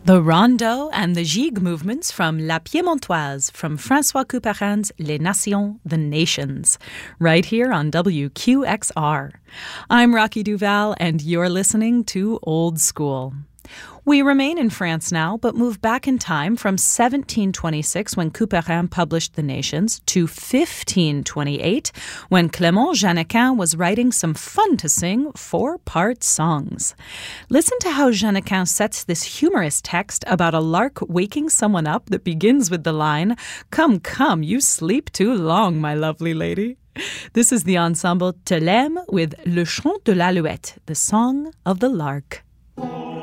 The Rondeau and the Gigue movements from La Piémontoise from François Couperin's Les Nations, the Nations, right here on WQXR. I'm Rocky Duval, and you're listening to Old School. We remain in France now, but move back in time from 1726, when Couperin published The Nations, to 1528, when Clément Janequin was writing some fun-to-sing 4-part songs. Listen to how Janequin sets this humorous text about a lark waking someone up that begins with the line, "Come, come, you sleep too long, my lovely lady." This is the ensemble Thelème with Le Chant de l'Alouette, the song of the lark.